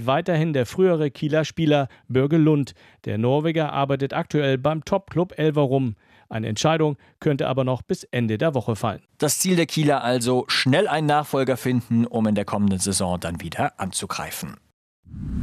bleibt weiterhin der frühere Kieler Spieler Børge Lund. Der Norweger arbeitet aktuell beim Top-Club Elverum. Eine Entscheidung könnte aber noch bis Ende der Woche fallen. Das Ziel der Kieler also, schnell einen Nachfolger finden, um in der kommenden Saison dann wieder anzugreifen.